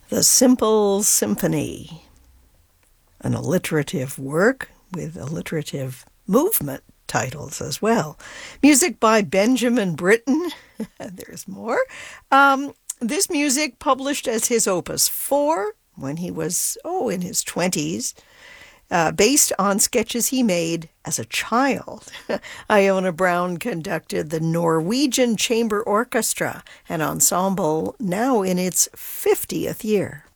The Simple Symphony, an alliterative work with alliterative movement titles as well. Music by Benjamin Britten. There's more. This music published as his Opus 4 when he was, in his 20s, based on sketches he made as a child. Iona Brown conducted the Norwegian Chamber Orchestra, an ensemble now in its 50th year.